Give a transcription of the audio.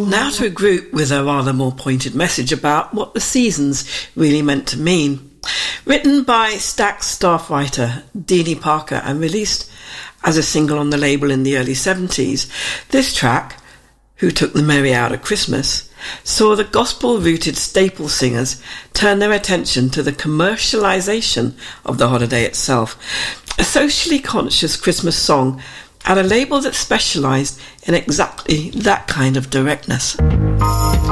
Now to a group with a rather more pointed message about what the seasons really meant to mean. Written by Stax staff writer Deanie Parker and released as a single on the label in the early 70s, this track, Who Took the Merry Out of Christmas, saw the gospel-rooted staple singers turn their attention to the commercialisation of the holiday itself, a socially conscious Christmas song at a label that specialised in exactly that kind of directness.